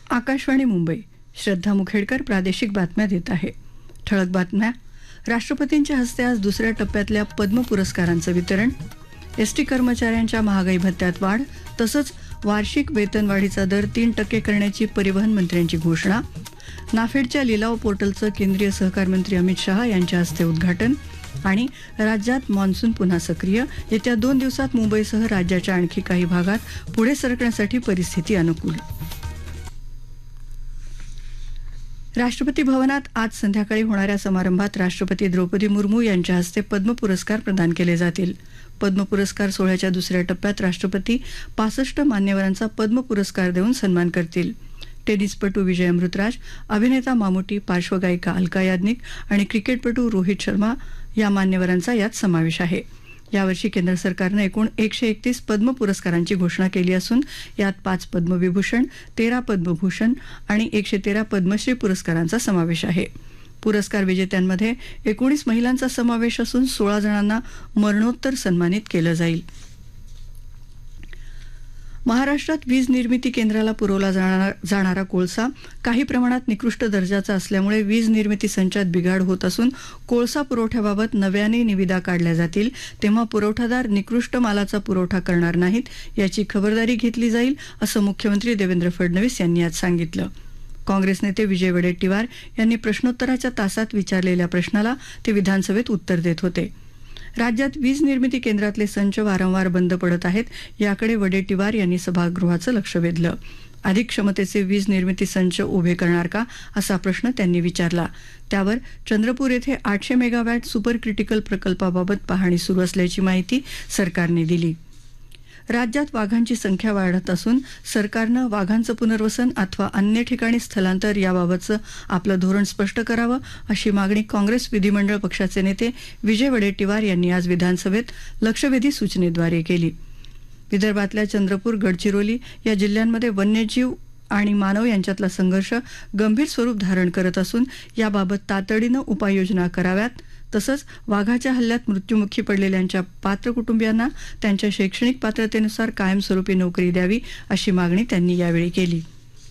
आकाशवाणी मुंबई. श्रद्धा मुखेडकर प्रादेशिक बातम्या देत आहे. ठळक बातम्या. राष्ट्रपतींच्या हस्ते आज दुसऱ्या टप्प्यातल्या पद्म पुरस्कारांचं वितरण. एसटी कर्मचाऱ्यांच्या महागाई भत्त्यात वाढ तसंच वार्षिक वेतनवाढीचा दर 3% करण्याची परिवहन मंत्र्यांची घोषणा. नाफेडच्या लिलाव पोर्टलचं केंद्रीय सहकार मंत्री अमित शहा यांच्या हस्ते उद्घाटन. आणि राज्यात मान्सून पुन्हा सक्रिय. येत्या 2 दिवसात मुंबईसह राज्याच्या आणखी काही भागात पुढे सरकण्यासाठी परिस्थिती अनुकूल. राष्ट्रपती भवनात आज संध्याकाळी होणाऱ्या समारंभात राष्ट्रपती द्रौपदी मुर्मू यांच्या हस्ते पद्म पुरस्कार प्रदान केले जातील. पद्म पुरस्कार सोहळ्याच्या दुसऱ्या टप्प्यात राष्ट्रपती 65 मान्यवरांचा पद्म पुरस्कार देऊन सन्मान करतील. टेनिसपटू विजय अमृतराज, अभिनेता मामुटी, पार्श्वगायिका अलका याज्ञिक आणि क्रिकेटपटू रोहित शर्मा या मान्यवरांचा यात समावेश आहे. यावर्षी केंद्र सरकारनं एकूण 131 पद्म पुरस्कारांची घोषणा केली असून यात 5 पद्मविभूषण, 13 पद्मभूषण आणि 113 पद्मश्री पुरस्कारांचा समावेश आहे. पुरस्कार विजेत्यांमध्ये 19 महिलांचा समावेश असून 16 जणांना मरणोत्तर सन्मानित केलं जाईल. महाराष्ट्रात वीज निर्मिती केंद्राला पुरवला जाणारा कोळसा काही प्रमाणात निकृष्ट दर्जाचा असल्यामुळे वीज निर्मिती संचात बिघाड होत असून कोळसा पुरवठ्याबाबत नव्याने निविदा काढल्या जातील तेव्हा पुरवठादार निकृष्ट मालाचा पुरवठा करणार नाहीत याची खबरदारी घेतली जाईल असं मुख्यमंत्री देवेंद्र फडणवीस यांनी आज सांगितलं. काँग्रेस नेते विजय वडेट्टीवार यांनी प्रश्नोत्तराच्या तासात विचारलेल्या प्रश्नाला ते विधानसभेत उत्तर देत होते. राज्यात वीज निर्मिती केंद्रातले संच वारंवार बंद पडत आहेत याकडे वडेट्टीवार यांनी सभागृहाचं लक्ष वेधलं. अधिक क्षमतेचे वीज निर्मिती संच उभे करणार का असा प्रश्न त्यांनी विचारला. त्यावर चंद्रपूर येथे 800 मेगावॅट सुपर क्रिटिकल प्रकल्पाबाबत पाहणी सुरू असल्याची माहिती सरकारने दिली. राज्यात वाघांची संख्या वाढत असून सरकारनं वाघांचं पुनर्वसन अथवा अन्य ठिकाणी स्थलांतर याबाबतचं आपलं धोरण स्पष्ट करावं अशी मागणी काँग्रेस विधिमंडळ पक्षाचे नेते विजय वडेट्टीवार यांनी आज विधानसभेत लक्षवेधी सूचनेद्वारे केली. विदर्भातल्या चंद्रपूर, गडचिरोली या जिल्ह्यांमध्ये वन्यजीव आणि मानव यांच्यातला संघर्ष गंभीर स्वरूप धारण करत असून याबाबत तातडीनं उपाययोजना कराव्यात. तसंच वाघाच्या हल्ल्यात मृत्युमुखी पडलेल्यांच्या पात्र कुटुंबियांना त्यांच्या शैक्षणिक पात्रतेनुसार कायमस्वरूपी नोकरी द्यावी अशी मागणी त्यांनी यावेळी केली.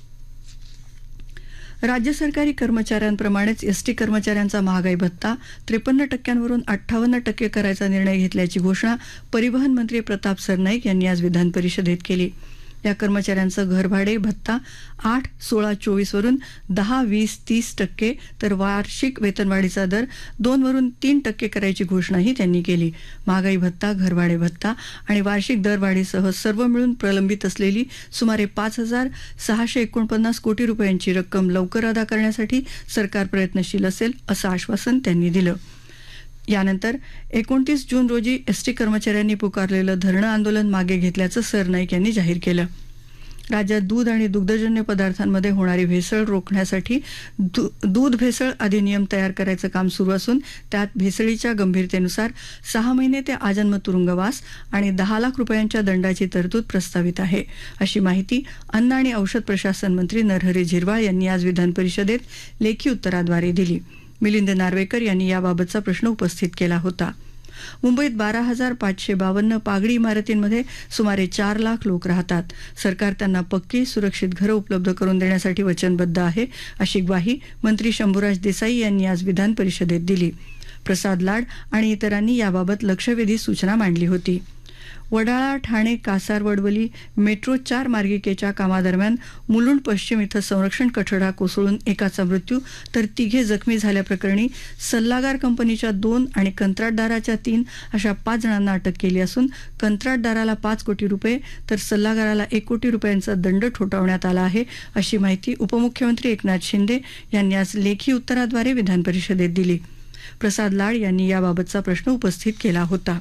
राज्य सरकारी कर्मचाऱ्यांप्रमाणेच एसटी कर्मचाऱ्यांचा महागाई भत्ता 53% वरून 58% करायचा निर्णय घेतल्याची घोषणा परिवहन मंत्री प्रताप सरनाईक यांनी आज विधान परिषदेत केली. या कर्मचाऱ्यांचं घरभाडे भत्ता 8, 16, 24 वरून 10, 20, 30% तर वार्षिक वेतनवाढीचा दर 2 वरून 3% करायची घोषणाही त्यांनी केली. महागाई भत्ता, घरभाडे भत्ता आणि वार्षिक दरवाढीसह सर्व मिळून प्रलंबित असलेली सुमारे 5,649 कोटी रुपयांची रक्कम लवकर अदा करण्यासाठी सरकार प्रयत्नशील असेल असं आश्वासन त्यांनी दिलं. यानंतर 29 जून रोजी एसटी कर्मचाऱ्यांनी पुकारलेलं धरणं आंदोलन मागे घेतल्याचं सरनाईक यांनी जाहीर केलं. राज्यात दूध आणि दुग्धजन्य पदार्थांमध्ये होणारी भेसळ रोखण्यासाठी दूध भेसळ अधिनियम तयार करायचं काम सुरू असून त्यात भेसळीच्या गंभीरतेनुसार 6 महिने ते आजन्म तुरुंगवास आणि 10 लाख रुपयांच्या दंडाची तरतूद प्रस्तावित आहे अशी माहिती अन्न आणि औषध प्रशासन मंत्री नरहरी झिरवाळ यांनी आज विधान परिषदेत लेखी उत्तराद्वारे दिली. मिलिंद नार्वेकर यांनी याबाबतचा प्रश्न उपस्थित केला होता. मुंबईत 12,552 पागडी इमारतींमध्ये सुमारे 4 लाख लोक राहतात. सरकार त्यांना पक्की सुरक्षित घरं उपलब्ध करून देण्यासाठी वचनबद्ध आहे अशी ग्वाही मंत्री शंभूराज देसाई यांनी आज विधान परिषदेत दिली. प्रसाद लाड आणि इतरांनी याबाबत लक्षवेधी सूचना मांडली होती. वडाळा, ठाणे, कासार, वडवली मेट्रो 4 मार्गिकेच्या कामादरम्यान मुलुंड पश्चिम इथं संरक्षण कठडा कोसळून एकाचा मृत्यू तर 3 जखमी झाल्याप्रकरणी सल्लागार कंपनीच्या 2 आणि कंत्राटदाराच्या 3 अशा 5 जणांना अटक केली असून कंत्राटदाराला 5 कोटी रुपये तर सल्लागाराला 1 कोटी रुपयांचा दंड ठोठावण्यात आला आहे अशी माहिती उपमुख्यमंत्री एकनाथ शिंदे यांनी आज लेखी उत्तराद्वारे विधान परिषदेत दिली. प्रसाद लाड यांनी याबाबतचा प्रश्न उपस्थित केला होता.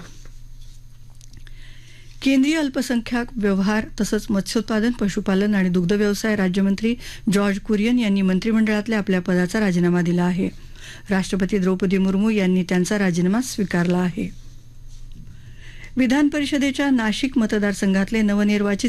केंद्रीय अल्पसंख्याक व्यवहार तसंच मत्स्योत्पादन, पशुपालन आणि दुग्ध व्यवसाय राज्यमंत्री जॉर्ज कुरियन यांनी मंत्रिमंडळातल्या आपल्या पदाचा राजीनामा दिला आहे. राष्ट्रपती द्रौपदी मुर्मू यांनी त्यांचा राजीनामा स्वीकारला आहे. विधान परिषदेच्या नाशिक मतदारसंघातले नवनिर्वाचित